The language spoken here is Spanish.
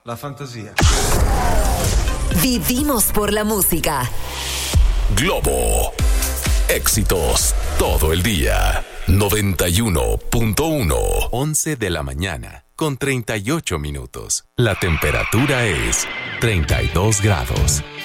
la fantasía. Vivimos por la música. Globo. Éxitos todo el día. 91.1. 11 de la mañana con 38 minutos. La temperatura es 32 grados.